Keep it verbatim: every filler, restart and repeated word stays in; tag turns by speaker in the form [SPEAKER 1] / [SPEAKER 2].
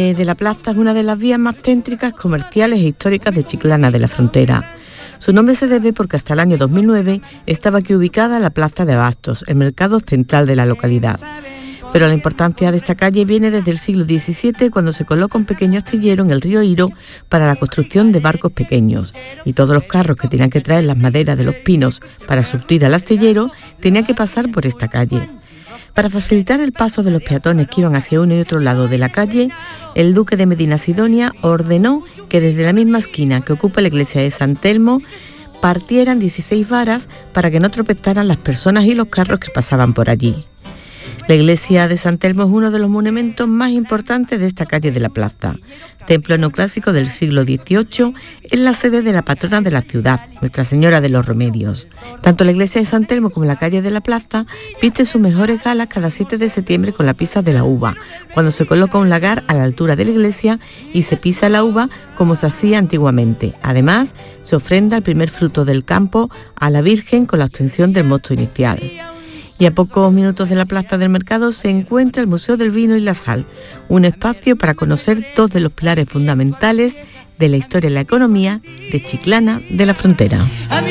[SPEAKER 1] calle de la Plaza es una de las vías más céntricas, comerciales e históricas de Chiclana de la Frontera. Su nombre se debe porque hasta el año dos mil nueve estaba aquí ubicada la Plaza de Abastos, el mercado central de la localidad. Pero la importancia de esta calle viene desde el siglo diecisiete, cuando se coloca un pequeño astillero en el río Iro para la construcción de barcos pequeños, y todos los carros que tenían que traer las maderas de los pinos para surtir al astillero tenían que pasar por esta calle. Para facilitar el paso de los peatones que iban hacia uno y otro lado de la calle, el duque de Medina Sidonia ordenó que desde la misma esquina que ocupa la iglesia de San Telmo partieran dieciséis varas para que no tropezaran las personas y los carros que pasaban por allí. La iglesia de San Telmo es uno de los monumentos más importantes de esta calle de la Plaza. Templo neoclásico del siglo dieciocho, es la sede de la patrona de la ciudad, Nuestra Señora de los Remedios. Tanto la iglesia de San Telmo como la calle de la Plaza visten sus mejores galas cada siete de septiembre con la pisa de la uva, cuando se coloca un lagar a la altura de la iglesia y se pisa la uva como se hacía antiguamente. Además, se ofrenda el primer fruto del campo a la Virgen con la obtención del mosto inicial. Y a pocos minutos de la Plaza del Mercado se encuentra el Museo del Vino y la Sal, un espacio para conocer dos de los pilares fundamentales de la historia y la economía de Chiclana de la Frontera.